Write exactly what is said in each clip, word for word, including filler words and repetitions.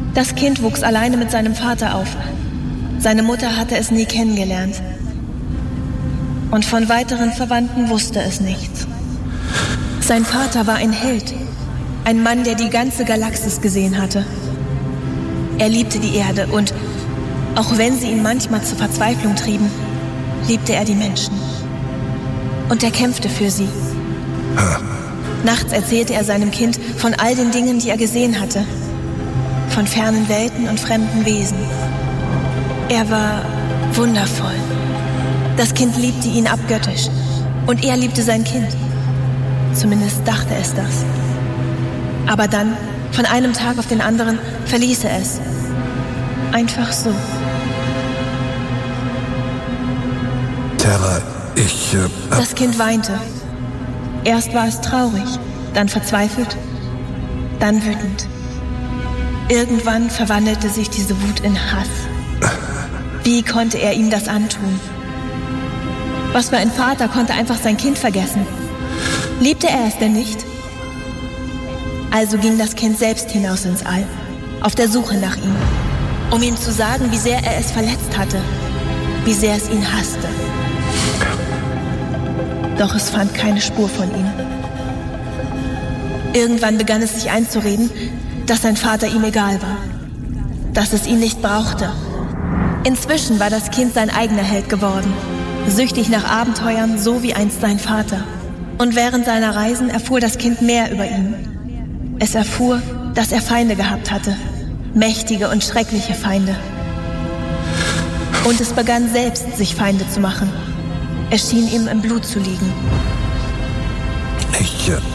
Das Kind wuchs alleine mit seinem Vater auf. Seine Mutter hatte es nie kennengelernt. Und von weiteren Verwandten wusste es nichts. Sein Vater war ein Held, ein Mann, der die ganze Galaxis gesehen hatte. Er liebte die Erde und, auch wenn sie ihn manchmal zur Verzweiflung trieben, liebte er die Menschen. Und er kämpfte für sie. Nachts erzählte er seinem Kind von all den Dingen, die er gesehen hatte. Von fernen Welten und fremden Wesen. Er war wundervoll. Das Kind liebte ihn abgöttisch. Und er liebte sein Kind. Zumindest dachte es das. Aber dann, von einem Tag auf den anderen, verließ er es. Einfach so. Terra, ich... Äh, das Kind weinte. Erst war es traurig, dann verzweifelt, dann wütend. Irgendwann verwandelte sich diese Wut in Hass. Wie konnte er ihm das antun? Was für ein Vater konnte einfach sein Kind vergessen? Liebte er es denn nicht? Also ging das Kind selbst hinaus ins All, auf der Suche nach ihm, um ihm zu sagen, wie sehr er es verletzt hatte, wie sehr es ihn hasste. Doch es fand keine Spur von ihm. Irgendwann begann es sich einzureden, dass sein Vater ihm egal war, dass es ihn nicht brauchte. Inzwischen war das Kind sein eigener Held geworden, süchtig nach Abenteuern, so wie einst sein Vater. Und während seiner Reisen erfuhr das Kind mehr über ihn. Es erfuhr, dass er Feinde gehabt hatte, mächtige und schreckliche Feinde. Und es begann selbst, sich Feinde zu machen. Es schien ihm im Blut zu liegen. Ich, äh,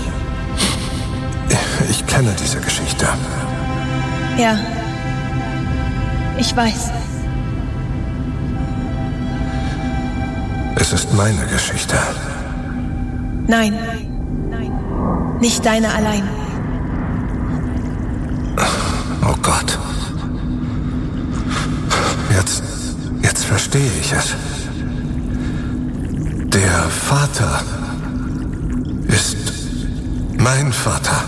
ich kenne diese Geschichte. Ja, ich weiß. Es ist meine Geschichte. Nein, nicht deine allein. Oh Gott. Jetzt, jetzt verstehe ich es. Der Vater ist mein Vater.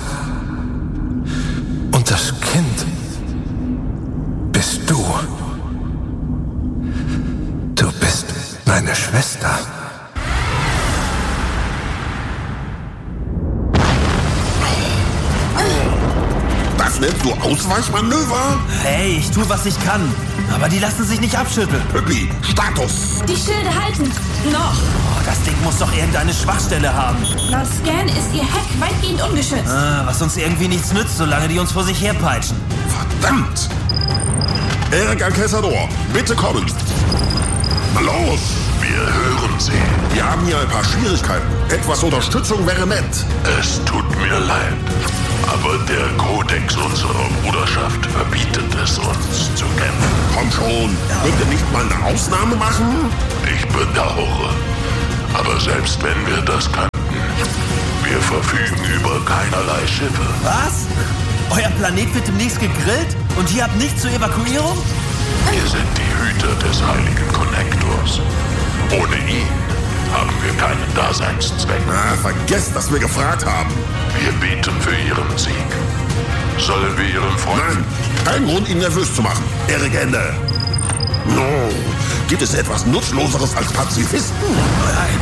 Und das Kind bist du. Du bist meine Schwester. Das nennst du Ausweichmanöver? Hey, ich tue, was ich kann. Aber die lassen sich nicht abschütteln. Püppi, Status. Die Schilde halten. Noch. Oh, das Ding muss doch irgendeine Schwachstelle haben. Laut Scan ist ihr Heck weitgehend ungeschützt. Ah, was uns irgendwie nichts nützt, solange die uns vor sich herpeitschen. Verdammt! Eric Alcazador, bitte kommen. Na los! Wir hören Sie. Wir haben hier ein paar Schwierigkeiten. Etwas Unterstützung wäre nett. Es tut mir leid. Aber der Kodex unserer Bruderschaft verbietet es uns zu kämpfen. Komm schon, könnt ihr nicht mal eine Ausnahme machen? Ich bedauere. Aber selbst wenn wir das könnten, wir verfügen über keinerlei Schiffe. Was? Euer Planet wird demnächst gegrillt und ihr habt nichts zur Evakuierung? Wir sind die Hüter des heiligen Konnektors. Ohne ihn haben wir keinen Daseinszweck. Na, vergesst, dass wir gefragt haben. Wir beten für Ihren Sieg. Sollen wir Ihren Freund... Nein, kein Grund, ihn nervös zu machen. Eric Ende. No, gibt es etwas Nutzloseres als Pazifisten? Nein.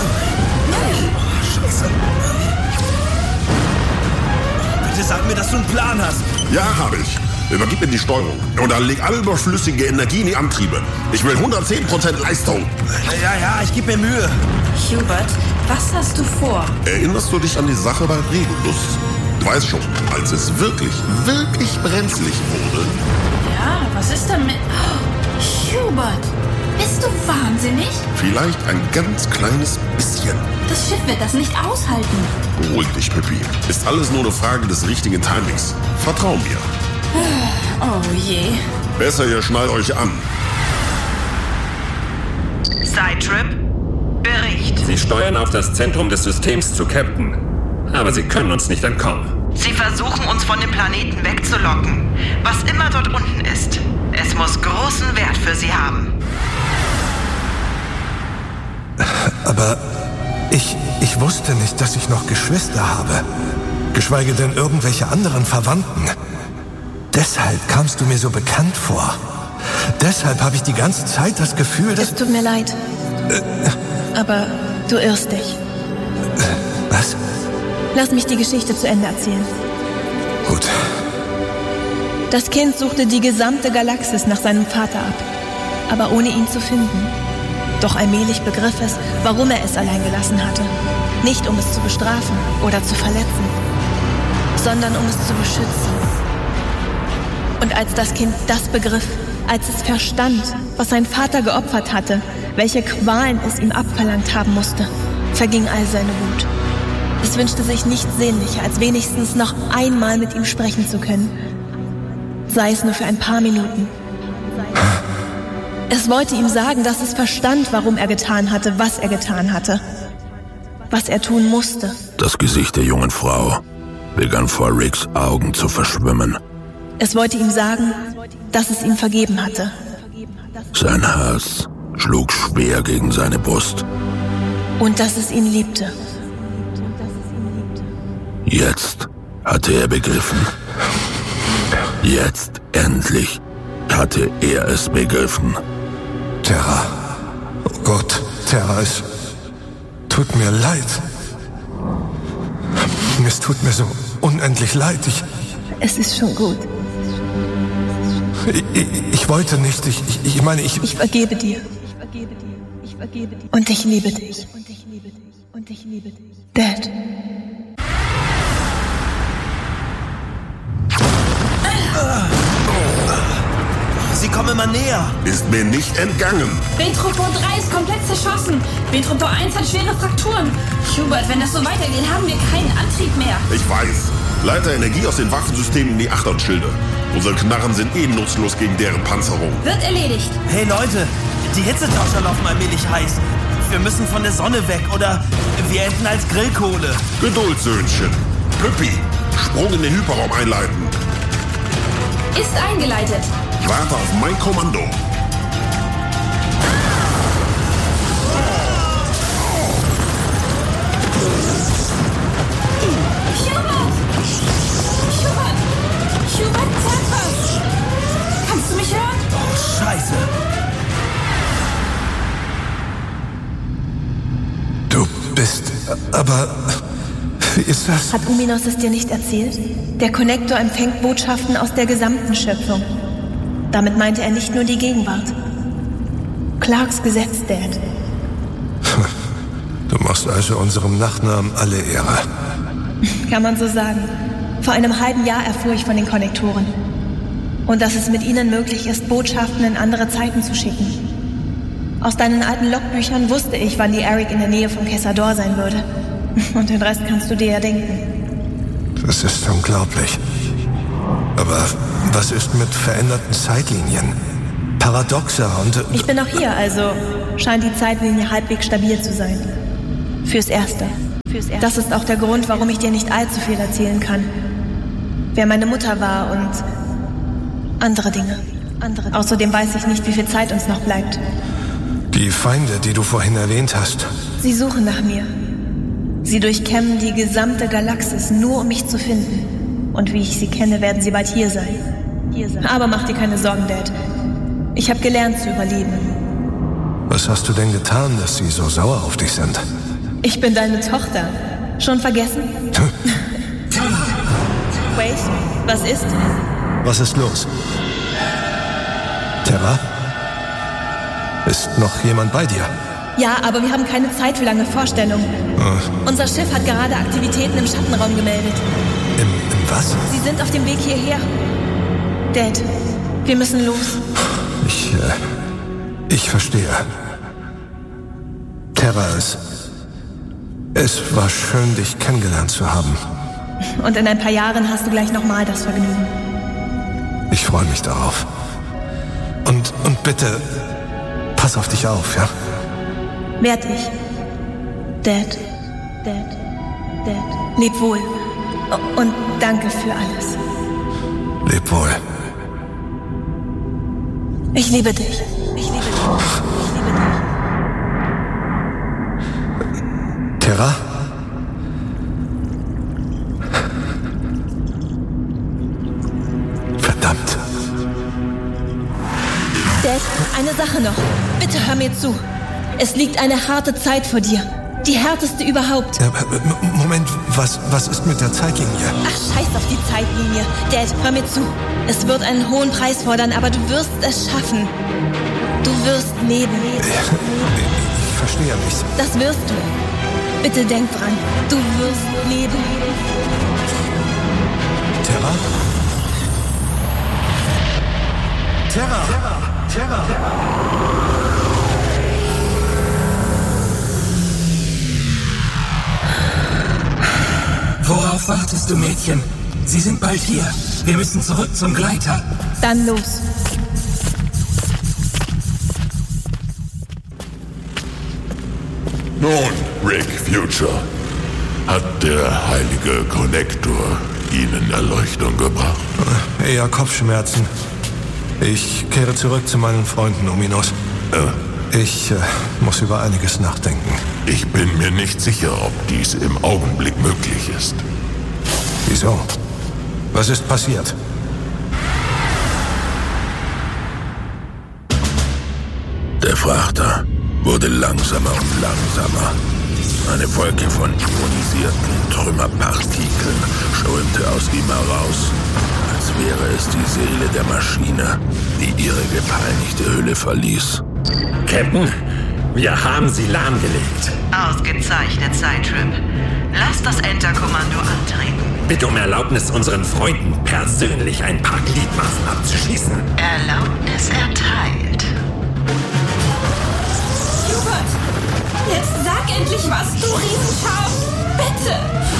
Oh, Scheiße. Bitte sag mir, dass du einen Plan hast. Ja, habe ich. Übergib mir die Steuerung und dann leg alle überflüssige Energie in die Antriebe. Ich will hundertzehn Prozent Leistung. Ja, ja, ich gebe mir Mühe. Hubert, was hast du vor? Erinnerst du dich an die Sache bei Regulus? Du weißt schon, als es wirklich, wirklich brenzlig wurde. Ja, was ist denn mit... Oh, Hubert, bist du wahnsinnig? Vielleicht ein ganz kleines bisschen. Das Schiff wird das nicht aushalten. Beruhig dich, Pippi. Ist alles nur eine Frage des richtigen Timings. Vertrau mir. Oh je. Besser, ihr schnallt euch an. Sidetrip, Bericht. Sie steuern auf das Zentrum des Systems zu, Captain. Aber Sie können uns nicht entkommen. Sie versuchen, uns von dem Planeten wegzulocken. Was immer dort unten ist, es muss großen Wert für Sie haben. Aber ich, ich wusste nicht, dass ich noch Geschwister habe. Geschweige denn irgendwelche anderen Verwandten. Deshalb kamst du mir so bekannt vor. Deshalb habe ich die ganze Zeit das Gefühl, dass... Es tut mir leid. Äh, Aber du irrst dich. Äh, was? Lass mich die Geschichte zu Ende erzählen. Gut. Das Kind suchte die gesamte Galaxis nach seinem Vater ab, aber ohne ihn zu finden. Doch allmählich begriff es, warum er es allein gelassen hatte. Nicht um es zu bestrafen oder zu verletzen, sondern um es zu beschützen. Und als das Kind das begriff, als es verstand, was sein Vater geopfert hatte, welche Qualen es ihm abverlangt haben musste, verging all seine Wut. Es wünschte sich nichts sehnlicher, als wenigstens noch einmal mit ihm sprechen zu können. Sei es nur für ein paar Minuten. Es wollte ihm sagen, dass es verstand, warum er getan hatte, was er getan hatte. Was er tun musste. Das Gesicht der jungen Frau begann vor Ricks Augen zu verschwimmen. Es wollte ihm sagen, dass es ihm vergeben hatte. Sein Herz schlug schwer gegen seine Brust. Und dass es ihn liebte. Jetzt hatte er begriffen. Jetzt endlich hatte er es begriffen. Terra. Oh Gott, Terra, es tut mir leid. Es tut mir so unendlich leid. Ich... Es ist schon gut. Ich, ich, ich wollte nicht, ich, ich, ich meine, ich... Ich vergebe dir. Ich vergebe dir. Ich vergebe dir. Und ich liebe dich. Und ich liebe dich. Und ich liebe dich. Dad. Sie kommen immer näher. Ist mir nicht entgangen. Betropo drei ist komplett zerschossen. Betropo eins hat schwere Frakturen. Hubert, wenn das so weitergeht, haben wir keinen Antrieb mehr. Ich weiß. Leiter Energie aus den Waffensystemen in die Achterschilde. Unsere Knarren sind eh nutzlos gegen deren Panzerung. Wird erledigt. Hey Leute, die Hitzetauscher laufen allmählich heiß. Wir müssen von der Sonne weg oder wir enden als Grillkohle. Geduld, Söhnchen. Püppi, Sprung in den Hyperraum einleiten. Ist eingeleitet. Warte auf mein Kommando. Hubert! Hubert! Hubert, sag was! Kannst du mich hören? Oh, Scheiße. Du bist... Aber... Wie ist das? Hat Uminos es dir nicht erzählt? Der Konnektor empfängt Botschaften aus der gesamten Schöpfung. Damit meinte er nicht nur die Gegenwart. Clarks Gesetz, Dad. Du machst also unserem Nachnamen alle Ehre. Kann man so sagen. Vor einem halben Jahr erfuhr ich von den Konnektoren. Und dass es mit ihnen möglich ist, Botschaften in andere Zeiten zu schicken. Aus deinen alten Logbüchern wusste ich, wann die Eric in der Nähe von Kessador sein würde. Und den Rest kannst du dir ja denken. Das ist unglaublich. Aber was ist mit veränderten Zeitlinien? Paradoxer und... Ich bin noch hier, also scheint die Zeitlinie halbwegs stabil zu sein. Fürs Erste. Fürs Erste. Das ist auch der Grund, warum ich dir nicht allzu viel erzählen kann. Wer meine Mutter war und andere Dinge. Andere. Außerdem weiß ich nicht, wie viel Zeit uns noch bleibt. Die Feinde, die du vorhin erwähnt hast. Sie suchen nach mir. Sie durchkämmen die gesamte Galaxis, nur um mich zu finden. Und wie ich sie kenne, werden sie bald hier sein. Hier sein. Aber mach dir keine Sorgen, Dad. Ich habe gelernt zu überleben. Was hast du denn getan, dass sie so sauer auf dich sind? Ich bin deine Tochter. Schon vergessen? Wait, was ist? Was ist los? Terra? Ist noch jemand bei dir? Ja, aber wir haben keine Zeit für lange Vorstellungen. Oh. Unser Schiff hat gerade Aktivitäten im Schattenraum gemeldet. Im, im was? Sie sind auf dem Weg hierher. Dad, wir müssen los. Ich, äh, ich verstehe. Terra, es, es war schön, dich kennengelernt zu haben. Und in ein paar Jahren hast du gleich nochmal das Vergnügen. Ich freue mich darauf. Und, und bitte, pass auf dich auf, ja? Werd ich. Dad, Dad, Dad. Leb wohl. Und danke für alles. Leb wohl. Ich liebe dich. Ich liebe dich. Ich liebe dich. Terra? Verdammt. Verdammt. Dad, eine Sache noch. Bitte hör mir zu. Es liegt eine harte Zeit vor dir. Die härteste überhaupt. Ja, Moment, was, was ist mit der Zeitlinie? Ach, scheiß auf die Zeitlinie. Dad, hör mir zu. Es wird einen hohen Preis fordern, aber du wirst es schaffen. Du wirst leben. Ich verstehe nicht. Das wirst du. Bitte denk dran. Du wirst leben. Terra? Terra! Terra! Terra! Worauf wartest du, Mädchen? Sie sind bald hier. Wir müssen zurück zum Gleiter. Dann los. Nun, Rick Future, hat der heilige Konnektor Ihnen Erleuchtung gebracht? Eher Kopfschmerzen. Ich kehre zurück zu meinen Freunden, Ominos. Äh, ich äh, muss über einiges nachdenken. Ich bin mir nicht sicher, ob dies im Augenblick möglich ist. Wieso? Was ist passiert? Der Frachter wurde langsamer und langsamer. Eine Wolke von ionisierten Trümmerpartikeln strömte aus ihm heraus, als wäre es die Seele der Maschine, die ihre gepeinigte Hülle verließ. Captain, wir haben sie lahmgelegt. Ausgezeichnet, Cytrip. Lass das Enter-Kommando antreten. Bitte um Erlaubnis, unseren Freunden persönlich ein paar Gliedmaßen abzuschießen. Erlaubnis erteilt. Hubert, jetzt sag endlich was, du Riesenschaf. Bitte.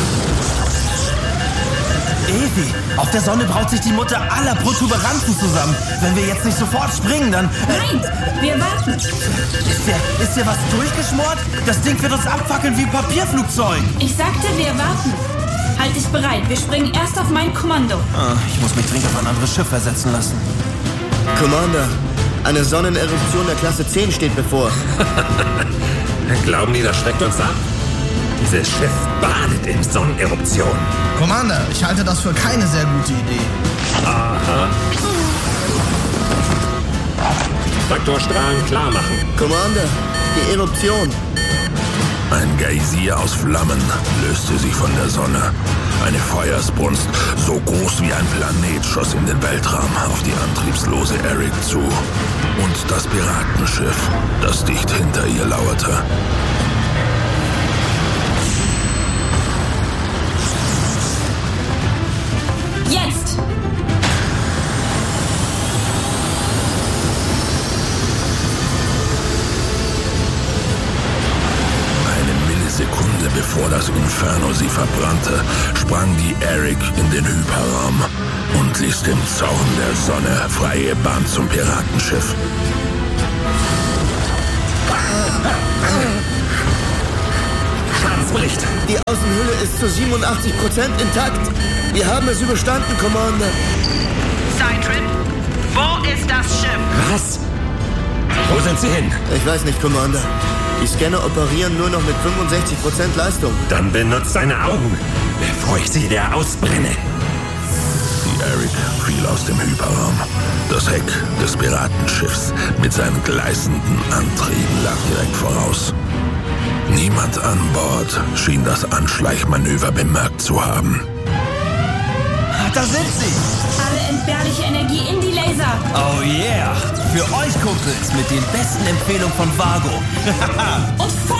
Evi, auf der Sonne braut sich die Mutter aller Protuberanzen zusammen. Wenn wir jetzt nicht sofort springen, dann... Nein, wir warten. Ist dir, ist dir was durchgeschmort? Das Ding wird uns abfackeln wie ein Papierflugzeug. Ich sagte, wir warten. Halt dich bereit, wir springen erst auf mein Kommando. Ah, ich muss mich dringend auf ein anderes Schiff versetzen lassen. Commander, eine Sonneneruption der Klasse zehn steht bevor. Glauben die, das schreckt uns ab? Dieses Schiff badet in Sonneneruption. Commander, ich halte das für keine sehr gute Idee. Aha. Traktorstrahlen klar machen. Commander, die Eruption. Ein Geysir aus Flammen löste sich von der Sonne. Eine Feuersbrunst, so groß wie ein Planet, schoss in den Weltraum auf die antriebslose Eric zu. Und das Piratenschiff, das dicht hinter ihr lauerte. Jetzt! Sekunde bevor das Inferno sie verbrannte, sprang die Eric in den Hyperraum und ließ dem Zorn der Sonne freie Bahn zum Piratenschiff. Schadensbericht. Die Außenhülle ist zu siebenundachtzig Prozent intakt. Wir haben es überstanden, Commander. Cytrip, wo ist das Schiff? Was? Wo sind sie hin? Ich weiß nicht, Commander. Die Scanner operieren nur noch mit fünfundsechzig Prozent Leistung. Dann benutzt deine Augen, bevor ich sie dir ausbrenne. Die Eric fiel aus dem Hyperraum. Das Heck des Piratenschiffs mit seinen gleißenden Antrieben lag direkt voraus. Niemand an Bord schien das Anschleichmanöver bemerkt zu haben. Da sind sie! Alle entbehrliche Energie in die Laser. Oh yeah! Für euch, Kumpels, mit den besten Empfehlungen von Vago. Und voll